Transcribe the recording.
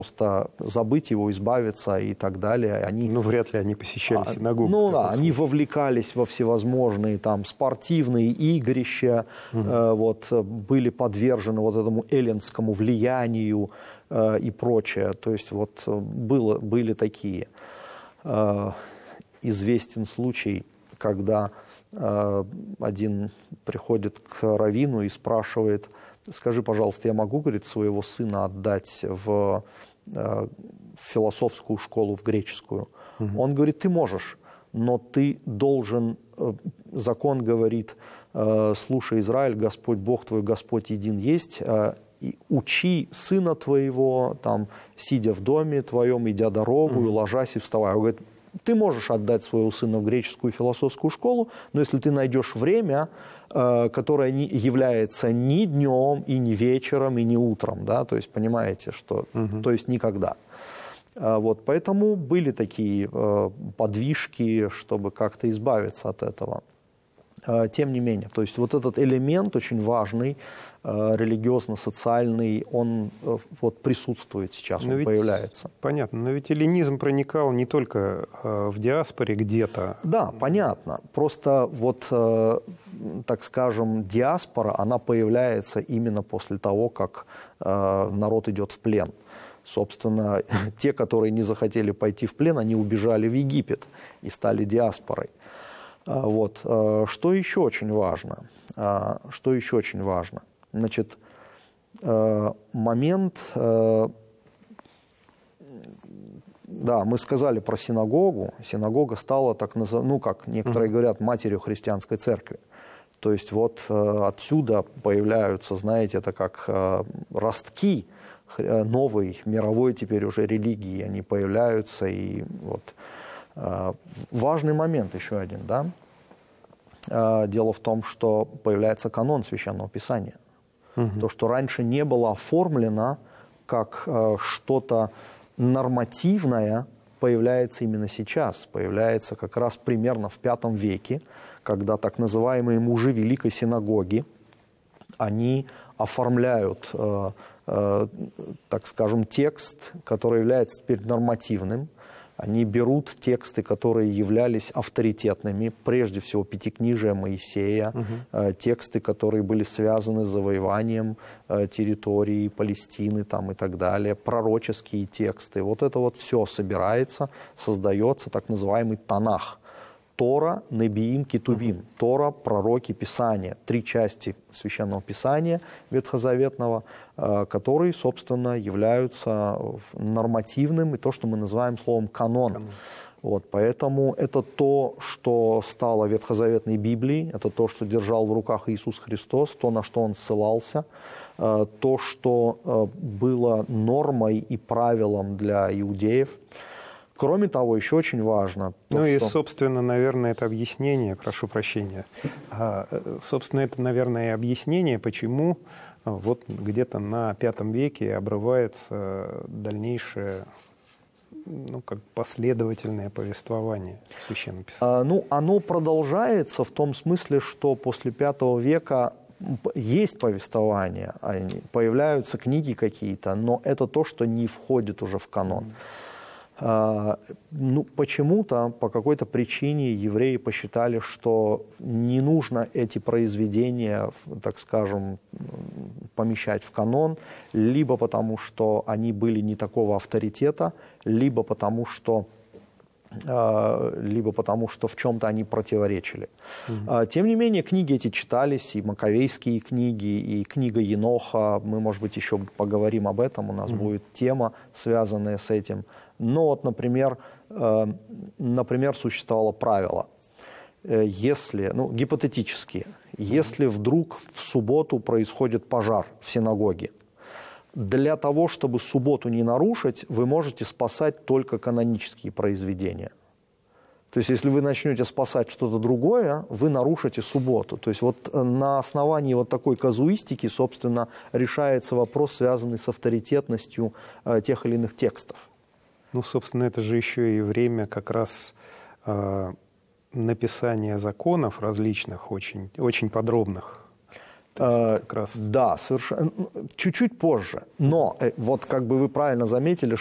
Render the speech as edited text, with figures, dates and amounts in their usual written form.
просто забыть его, избавиться и так далее. Они, вряд ли они посещали синагогу. Они вовлекались во всевозможные там спортивные игрища, были подвержены вот этому эллинскому влиянию и прочее. То есть были такие. Известен случай, когда один приходит к раввину и спрашивает: скажи, пожалуйста, я могу, говорит, своего сына отдать в философскую школу, в греческую? Он говорит: ты можешь, но ты должен, закон говорит, слушай, Израиль, Господь Бог твой, Господь един есть, и учи сына твоего, там, сидя в доме твоем, идя дорогу, и ложась и вставая. Он говорит: ты можешь отдать своего сына в греческую философскую школу, но если ты найдешь время, которое не является ни днем, и ни вечером, и ни утром, да, то есть понимаете, что, то есть никогда. Поэтому были такие подвижки, чтобы как-то избавиться от этого. Тем не менее, то есть вот этот элемент очень важный, религиозно-социальный, он присутствует сейчас, он появляется. Понятно, но ведь эллинизм проникал не только в диаспоре где-то. Да, понятно. Просто так скажем, диаспора, она появляется именно после того, как народ идет в плен. Собственно, те, которые не захотели пойти в плен, они убежали в Египет и стали диаспорой. Что еще очень важно? Значит, момент, мы сказали про синагогу. Синагога стала, как некоторые говорят, матерью христианской церкви. То есть отсюда появляются, знаете, это как ростки новой мировой теперь уже религии. Они появляются, и важный момент еще один, да. Дело в том, что появляется канон Священного Писания. То, что раньше не было оформлено как что-то нормативное, появляется именно сейчас. Появляется как раз примерно в V веке, когда так называемые мужи Великой Синагоги, они оформляют, так скажем, текст, который является теперь нормативным. Они берут тексты, которые являлись авторитетными, прежде всего Пятикнижие Моисея, тексты, которые были связаны с завоеванием территории Палестины там, и так далее, пророческие тексты. Это все собирается, создается так называемый Танах. Тора, Небиим, Кетубим. Тора, пророки, Писания. 3 части Священного Писания Ветхозаветного, которые, собственно, являются нормативным и то, что мы называем словом канон. Поэтому это то, что стало Ветхозаветной Библией, это то, что держал в руках Иисус Христос, то, на что Он ссылался, то, что было нормой и правилом для иудеев. Кроме того, еще очень важно... собственно, наверное, это объяснение, прошу прощения, собственно, это, наверное, объяснение, почему где-то на V веке обрывается дальнейшее, последовательное повествование Священного Писания. Оно продолжается в том смысле, что после V века есть повествование, появляются книги какие-то, но это то, что не входит уже в канон. Почему-то, по какой-то причине евреи посчитали, что не нужно эти произведения, так скажем, помещать в канон, либо потому, что они были не такого авторитета, либо потому, что в чем-то они противоречили. Тем не менее, книги эти читались, и Маковейские книги, и книга Еноха. Мы, может быть, еще поговорим об этом, у нас будет тема, связанная с этим. Но например, существовало правило, гипотетически, если вдруг в субботу происходит пожар в синагоге, для того, чтобы субботу не нарушить, вы можете спасать только канонические произведения. То есть, если вы начнете спасать что-то другое, вы нарушите субботу. То есть, на основании такой казуистики, собственно, решается вопрос, связанный с авторитетностью тех или иных текстов. Собственно, это же еще и время как раз написания законов различных, очень, очень подробных. Как раз. Да, совершенно. Чуть-чуть позже. Но вот как бы вы правильно заметили,